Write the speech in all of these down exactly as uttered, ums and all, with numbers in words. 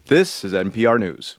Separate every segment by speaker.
Speaker 1: This is N P R News.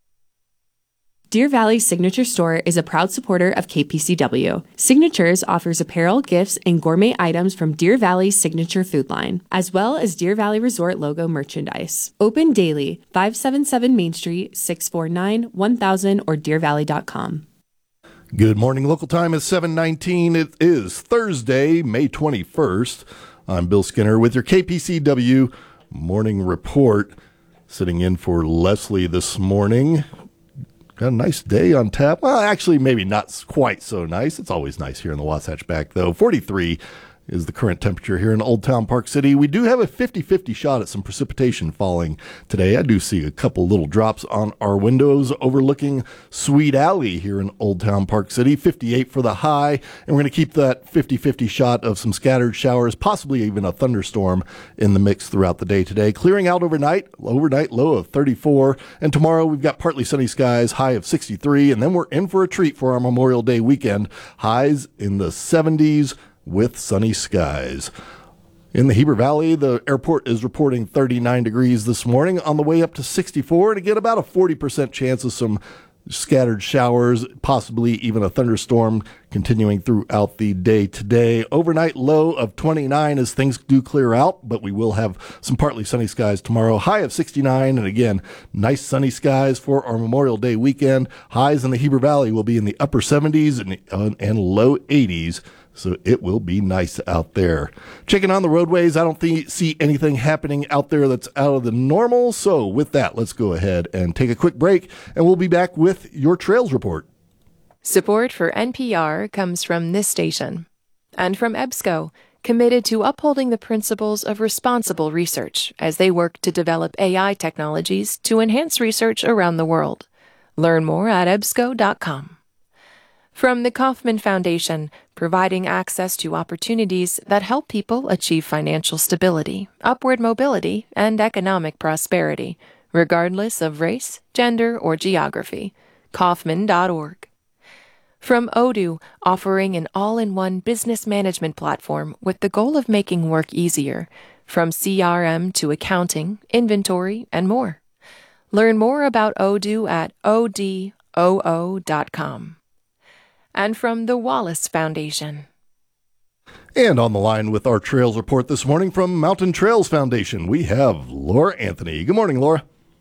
Speaker 2: Deer Valley Signature Store is a proud supporter of K P C W. Signatures offers apparel, gifts, and gourmet items from Deer Valley's signature food line, as well as Deer Valley Resort logo merchandise. Open daily, five seventy-seven Main Street, six four nine, one thousand, or deer valley dot com.
Speaker 3: Good morning. Local time is seven nineteen. It is Thursday, May twenty-first. I'm Bill Skinner with your K P C W Morning Report. Sitting in for Leslie this morning. Got a nice day on tap. Well, actually, maybe not quite so nice. It's always nice here in the Wasatch Back, though. forty-three is the current temperature here in Old Town Park City. We do have a fifty-fifty shot at some precipitation falling today. I do see a couple little drops on our windows overlooking Sweet Alley here in Old Town Park City. fifty-eight for the high, and we're going to keep that fifty-fifty shot of some scattered showers, possibly even a thunderstorm in the mix throughout the day today. Clearing out overnight, overnight low of thirty-four, and tomorrow we've got partly sunny skies, high of sixty-three, and then we're in for a treat for our Memorial Day weekend. Highs in the seventies, with sunny skies. In the Heber Valley, the airport is reporting thirty-nine degrees this morning, on the way up to sixty-four, and again about a forty percent chance of some scattered showers, possibly even a thunderstorm continuing throughout the day today. Overnight low of twenty-nine as things do clear out, but we will have some partly sunny skies tomorrow. High of sixty-nine, and again, nice sunny skies for our Memorial Day weekend. Highs in the Heber Valley will be in the upper seventies and, and low eighties. So it will be nice out there. Checking on the roadways, I don't th- see anything happening out there that's out of the normal. So with that, let's go ahead and take a quick break, and we'll be back with your Trails Report.
Speaker 4: Support for N P R comes from this station and from EBSCO, committed to upholding the principles of responsible research as they work to develop A I technologies to enhance research around the world. Learn more at ebsco dot com. From the Kauffman Foundation, providing access to opportunities that help people achieve financial stability, upward mobility, and economic prosperity, regardless of race, gender, or geography. Kauffman dot org. From Odoo, offering an all-in-one business management platform with the goal of making work easier, from C R M to accounting, inventory, and more. Learn more about Odoo at O D O O dot com. And from the Wallace Foundation.
Speaker 3: And on the line with our Trails Report this morning from Mountain Trails Foundation, we have Laura Anthony. Good morning, Laura.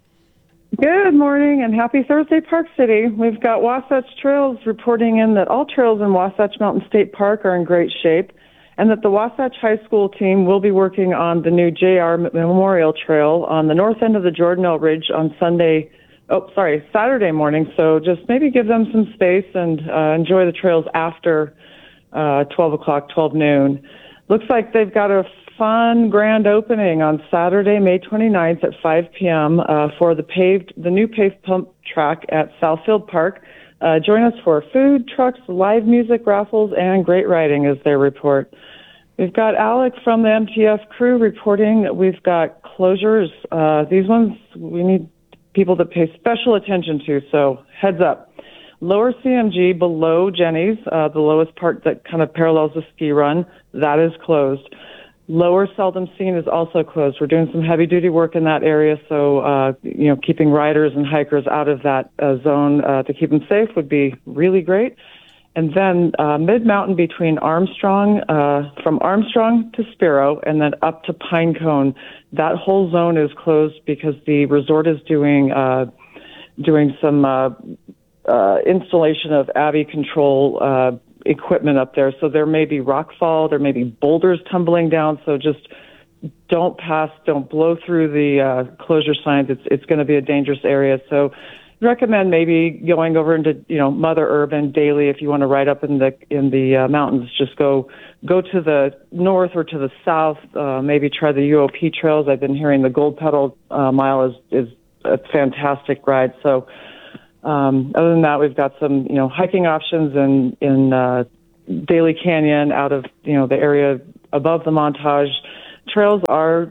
Speaker 5: Good morning and happy Thursday, Park City. We've got Wasatch Trails reporting in that all trails in Wasatch Mountain State Park are in great shape, and that the Wasatch High School team will be working on the new J R Memorial Trail on the north end of the Jordanelle Ridge on Sunday Oh, sorry, Saturday morning. So just maybe give them some space and uh, enjoy the trails after uh, twelve o'clock, twelve noon. Looks like they've got a fun grand opening on Saturday, May twenty-ninth at five p.m. Uh, for the paved, the new paved pump track at Southfield Park. Uh, join us for food trucks, live music, raffles, and great riding is their report. We've got Alec from the M T F crew reporting that we've got closures. Uh, these ones we need people to pay special attention to, so heads up. Lower C M G below Jenny's, uh, the lowest part that kind of parallels the ski run, that is closed. Lower Seldom Seen is also closed. We're doing some heavy-duty work in that area, so uh, you know, keeping riders and hikers out of that uh, zone uh, to keep them safe would be really great. And then uh, mid-mountain between Armstrong, uh, from Armstrong to Sparrow, and then up to Pinecone, that whole zone is closed because the resort is doing uh, doing some uh, uh, installation of A V I control uh, equipment up there. So there may be rockfall, there may be boulders tumbling down. So just don't pass, don't blow through the uh, closure signs. It's it's going to be a dangerous area. So recommend maybe going over into, you know, Mother Urban daily if you want to ride up in the in the uh, mountains. Just go go to the north or to the south. Uh, maybe try the U O P trails. I've been hearing the Gold Pedal uh, Mile is is a fantastic ride. So um, other than that, we've got some, you know, hiking options in in uh, Daly Canyon out of, you know, the area above the Montage. Trails are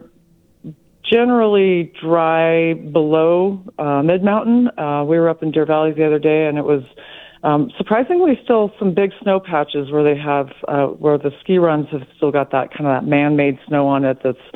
Speaker 5: generally dry below uh, mid-mountain. Uh, we were up in Deer Valley the other day, and it was um, surprisingly still some big snow patches where they have uh, where the ski runs have still got that kind of that man-made snow on it that's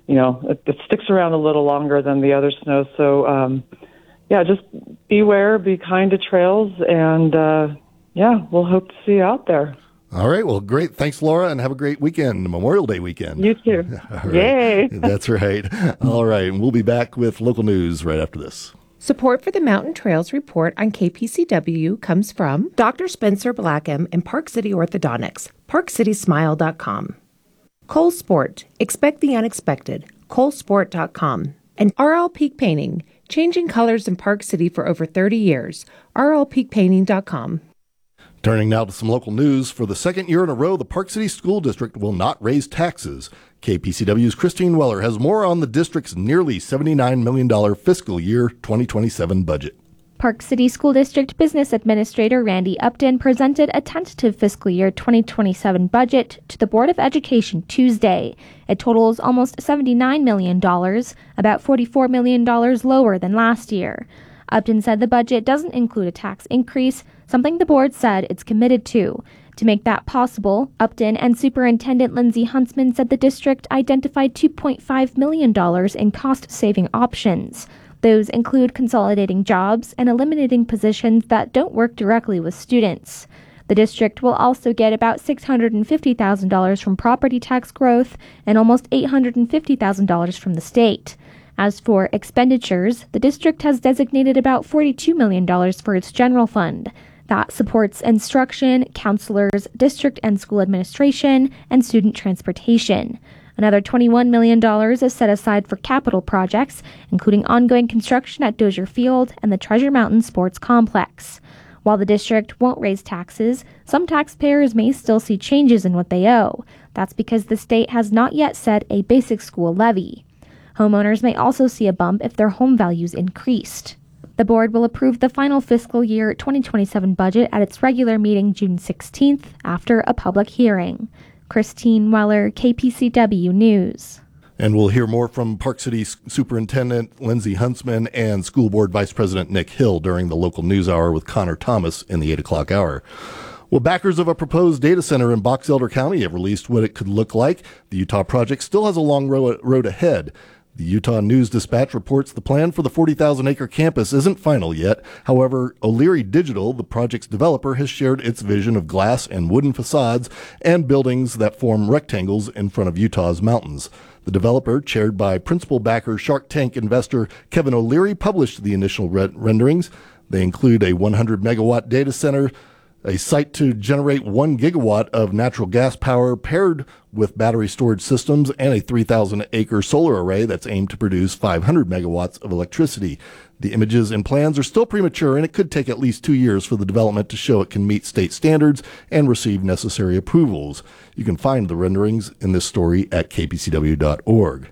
Speaker 5: you know, it, it sticks around a little longer than the other snow. So, um, yeah, just beware, be kind to trails, and, uh, yeah, we'll hope to see you out there.
Speaker 3: All right. Well, great. Thanks, Laura, and have a great weekend, Memorial Day weekend.
Speaker 5: You too.
Speaker 3: Right.
Speaker 5: Yay.
Speaker 3: That's right. All right. And we'll be back with local news right after this.
Speaker 1: Support for the Mountain Trails Report on K P C W comes from Doctor Spencer Blackham and Park City Orthodontics, park city smile dot com. Cole Sport, expect the unexpected, cole sport dot com. And R L Peak Painting, changing colors in Park City for over thirty years, r l peak painting dot com.
Speaker 3: Turning now to some local news. For the second year in a row, the Park City School District will not raise taxes. K P C W's Christine Weller has more on the district's nearly seventy-nine million dollars fiscal year twenty twenty-seven budget.
Speaker 6: Park City School District Business Administrator Randy Upton presented a tentative fiscal year twenty twenty-seven budget to the Board of Education Tuesday. It totals almost seventy-nine million dollars, about forty-four million dollars lower than last year. Upton said the budget doesn't include a tax increase, something the board said it's committed to. To make that possible, Upton and Superintendent Lindsay Huntsman said the district identified two point five million dollars in cost-saving options. Those include consolidating jobs and eliminating positions that don't work directly with students. The district will also get about six hundred fifty thousand dollars from property tax growth and almost eight hundred fifty thousand dollars from the state. As for expenditures, the district has designated about forty-two million dollars for its general fund. That supports instruction, counselors, district and school administration, and student transportation. Another twenty-one million dollars is set aside for capital projects, including ongoing construction at Dozier Field and the Treasure Mountain Sports Complex. While the district won't raise taxes, some taxpayers may still see changes in what they owe. That's because the state has not yet set a basic school levy. Homeowners may also see a bump if their home values increased. The board will approve the final fiscal year twenty twenty-seven budget at its regular meeting June sixteenth after a public hearing. Christine Weller, K P C W News.
Speaker 3: And we'll hear more from Park City Superintendent Lindsay Huntsman and School Board Vice President Nick Hill during the local news hour with Connor Thomas in the eight o'clock hour. Well, backers of a proposed data center in Box Elder County have released what it could look like. The Utah project still has a long ro- road ahead. The Utah News Dispatch reports the plan for the forty thousand acre campus isn't final yet. However, O'Leary Digital, the project's developer, has shared its vision of glass and wooden facades and buildings that form rectangles in front of Utah's mountains. The developer, chaired by principal backer Shark Tank investor Kevin O'Leary, published the initial re- renderings. They include a one hundred megawatt data center, a site to generate one gigawatt of natural gas power paired with battery storage systems, and a three thousand acre solar array that's aimed to produce five hundred megawatts of electricity. The images and plans are still premature, and it could take at least two years for the development to show it can meet state standards and receive necessary approvals. You can find the renderings in this story at k p c w dot org.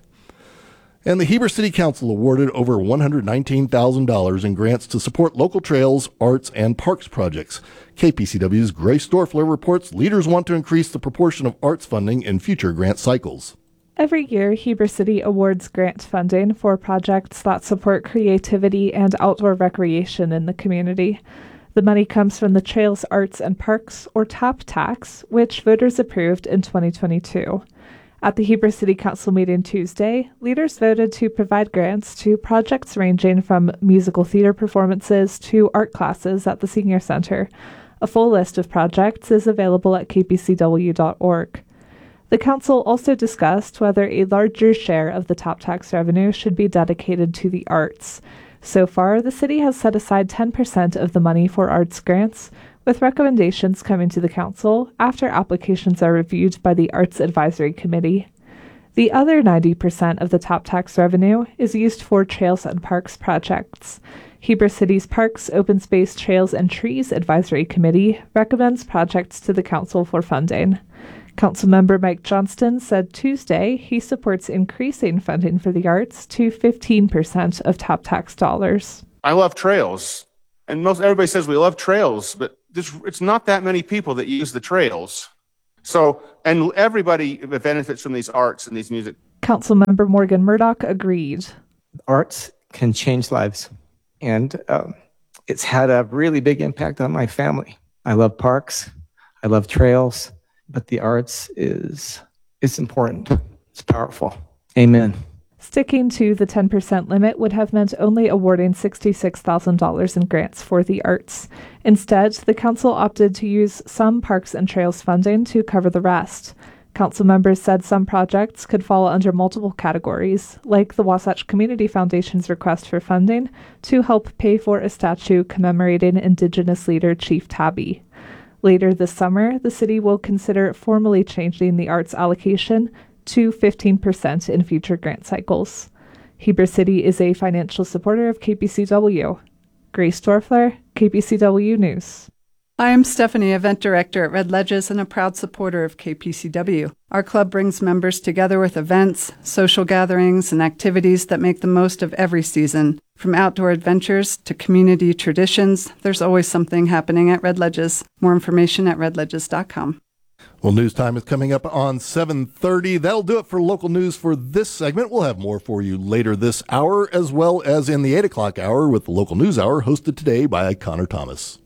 Speaker 3: And the Heber City Council awarded over one hundred nineteen thousand dollars in grants to support local trails, arts, and parks projects. K P C W's Grace Dorfler reports leaders want to increase the proportion of arts funding in future grant cycles.
Speaker 7: Every year, Heber City awards grant funding for projects that support creativity and outdoor recreation in the community. The money comes from the Trails, Arts, and Parks, or TAP tax, which voters approved in twenty twenty-two. At the Heber City Council meeting Tuesday, leaders voted to provide grants to projects ranging from musical theater performances to art classes at the Senior Center. A full list of projects is available at k p c w dot org. The council also discussed whether a larger share of the TAP tax revenue should be dedicated to the arts. So far, the city has set aside ten percent of the money for arts grants, with recommendations coming to the council after applications are reviewed by the Arts Advisory Committee. The other ninety percent of the TAP tax revenue is used for Trails and Parks projects. Heber City's Parks, Open Space, Trails, and Trees Advisory Committee recommends projects to the council for funding. Councilmember Mike Johnston said Tuesday he supports increasing funding for the arts to fifteen percent of TAP tax dollars.
Speaker 8: I love trails, and most everybody says we love trails, but there's, it's not that many people that use the trails. So, and everybody benefits from these arts and these music.
Speaker 7: Councilmember Morgan Murdoch agreed.
Speaker 9: Arts can change lives, and um, it's had a really big impact on my family. I love parks, I love trails, but the arts is it's important. It's powerful. Amen.
Speaker 7: Sticking to the ten percent limit would have meant only awarding sixty-six thousand dollars in grants for the arts. Instead, the council opted to use some Parks and Trails funding to cover the rest. Council members said some projects could fall under multiple categories, like the Wasatch Community Foundation's request for funding to help pay for a statue commemorating Indigenous leader Chief Tabby. Later this summer, the city will consider formally changing the arts allocation to fifteen percent in future grant cycles. Heber City is a financial supporter of K P C W. Grace Dorfler, K P C W News.
Speaker 10: I am Stephanie, event director at Red Ledges and a proud supporter of K P C W. Our club brings members together with events, social gatherings, and activities that make the most of every season. From outdoor adventures to community traditions, there's always something happening at Red Ledges. More information at red ledges dot com.
Speaker 3: Well, news time is coming up on seven thirty. That'll do it for local news for this segment. We'll have more for you later this hour, as well as in the eight o'clock hour with the Local News Hour, hosted today by Connor Thomas.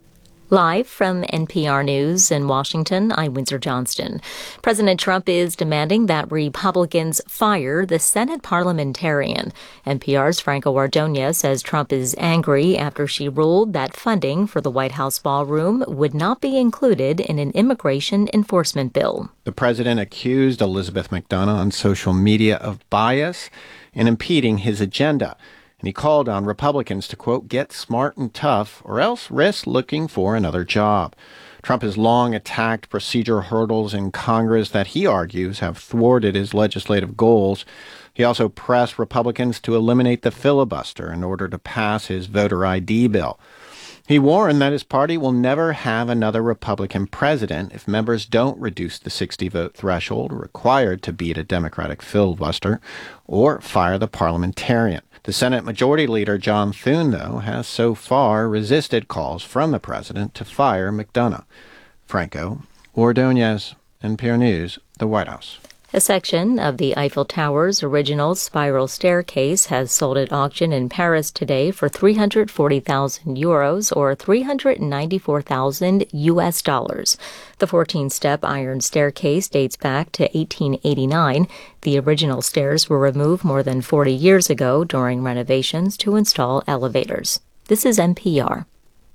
Speaker 11: Live from N P R News in Washington, I'm Windsor Johnston. President Trump is demanding that Republicans fire the Senate parliamentarian. N P R's Franco Ordonez says Trump is angry after she ruled that funding for the White House ballroom would not be included in an immigration enforcement bill.
Speaker 12: The president accused Elizabeth McDonough on social media of bias and impeding his agenda. And he called on Republicans to, quote, get smart and tough or else risk looking for another job. Trump has long attacked procedural hurdles in Congress that he argues have thwarted his legislative goals. He also pressed Republicans to eliminate the filibuster in order to pass his voter I D bill. He warned that his party will never have another Republican president if members don't reduce the sixty-vote threshold required to beat a Democratic filibuster or fire the parliamentarian. The Senate Majority Leader John Thune, though, has so far resisted calls from the president to fire McDonough. Franco Ordonez, N P R News, the White House.
Speaker 11: A section of the Eiffel Tower's original spiral staircase has sold at auction in Paris today for three hundred forty thousand euros or three hundred ninety-four thousand U S dollars. The fourteen-step iron staircase dates back to eighteen eighty-nine. The original stairs were removed more than forty years ago during renovations to install elevators. This is N P R.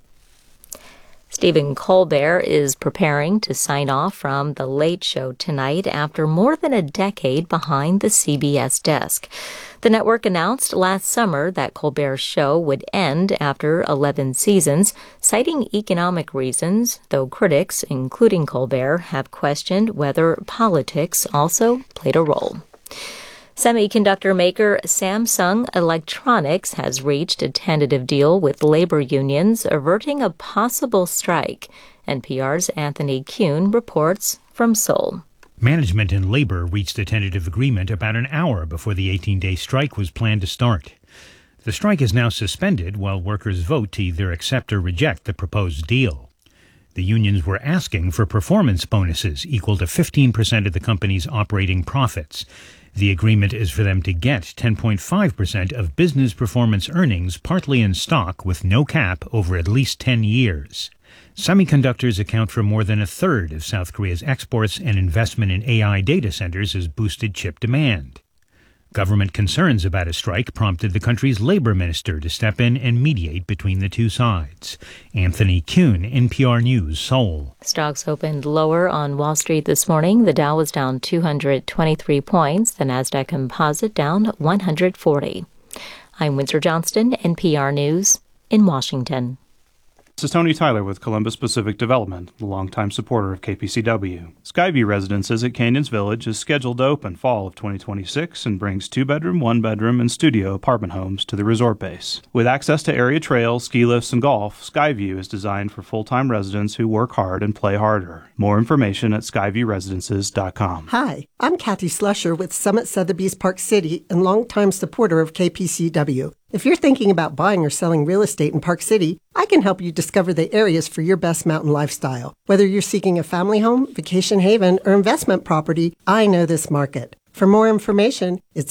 Speaker 11: Stephen Colbert is preparing to sign off from The Late Show tonight after more than a decade behind the C B S desk. The network announced last summer that Colbert's show would end after eleven seasons, citing economic reasons, though critics, including Colbert, have questioned whether politics also played a role. Semiconductor maker Samsung Electronics has reached a tentative deal with labor unions, averting a possible strike. N P R's Anthony Kuhn reports from Seoul.
Speaker 13: Management and labor reached a tentative agreement about an hour before the eighteen-day strike was planned to start. The strike is now suspended while workers vote to either accept or reject the proposed deal. The unions were asking for performance bonuses equal to fifteen percent of the company's operating profits. The agreement is for them to get ten point five percent of business performance earnings, partly in stock with no cap over at least ten years. Semiconductors account for more than a third of South Korea's exports, and investment in A I data centers has boosted chip demand. Government concerns about a strike prompted the country's labor minister to step in and mediate between the two sides. Anthony Kuhn, N P R News, Seoul.
Speaker 11: Stocks opened lower on Wall Street this morning. The Dow was down two hundred twenty-three points. The Nasdaq Composite down one hundred forty. I'm Windsor Johnston, N P R News in Washington.
Speaker 14: This is Tony Tyler with Columbus Pacific Development, the longtime supporter of K P C W. Skyview Residences at Canyons Village is scheduled to open fall of twenty twenty-six and brings two-bedroom, one-bedroom, and studio apartment homes to the resort base. With access to area trails, ski lifts, and golf, Skyview is designed for full-time residents who work hard and play harder. More information at skyview residences dot com.
Speaker 15: Hi, I'm Kathy Slusher with Summit Sotheby's Park City and longtime supporter of K P C W. If you're thinking about buying or selling real estate in Park City, I can help you discover the areas for your best mountain lifestyle. Whether you're seeking a family home, vacation haven, or investment property, I know this market. For more information, it's